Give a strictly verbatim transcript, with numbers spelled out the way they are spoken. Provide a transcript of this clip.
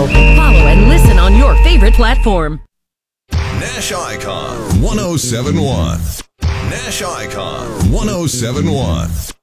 Follow and listen on your favorite platform. Nash Icon one oh seven point one. Nash Icon one oh seven point one.